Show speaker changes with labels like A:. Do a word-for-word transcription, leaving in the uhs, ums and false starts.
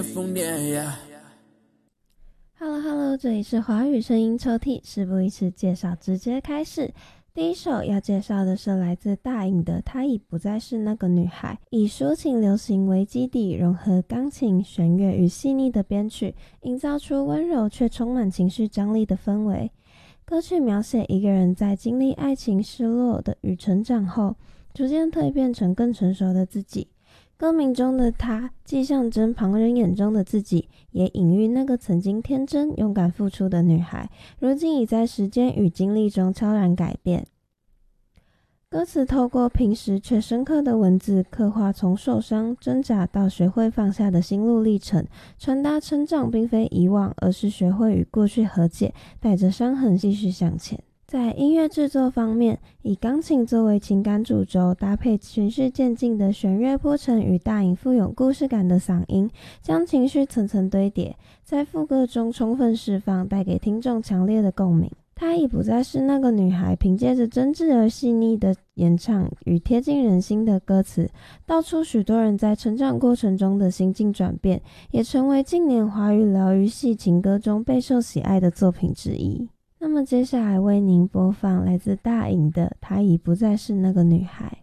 A: 疯癫。
B: Hello Hello， 这里是华语声音抽屉，事不宜迟，介绍直接开始。第一首要介绍的是来自大颖的《她已不再是那个女孩》，以抒情流行为基底，融合钢琴、弦乐与细腻的编曲，营造出温柔却充满情绪张力的氛围。歌曲描写一个人在经历爱情失落的与成长后，逐渐蜕变成更成熟的自己。歌名中的她既象征旁人眼中的自己，也隐喻那个曾经天真勇敢付出的女孩，如今已在时间与经历中悄然改变。歌词透过平实却深刻的文字，刻画从受伤挣扎到学会放下的心路历程，传达成长并非遗忘，而是学会与过去和解，带着伤痕继续向前。在音乐制作方面，以钢琴作为情感主轴，搭配循序渐进的弦乐铺陈与大颖富有故事感的嗓音，将情绪层层堆叠，在副歌中充分释放，带给听众强烈的共鸣。她已不再是那个女孩，凭借着真挚而细腻的演唱与贴近人心的歌词，道出许多人在成长过程中的心境转变，也成为近年华语疗愈系情歌中备受喜爱的作品之一。那么接下来为您播放来自大颖的《她已不再是那个女孩》。